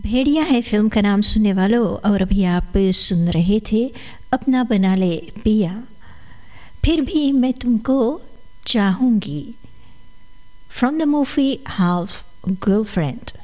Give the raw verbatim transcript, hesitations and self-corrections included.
भेड़िया है फिल्म का नाम सुनने वालों, और अभी आप सुन रहे थे अपना बना ले पिया, फिर भी मैं तुमको चाहूँगी, from the movie half girlfriend.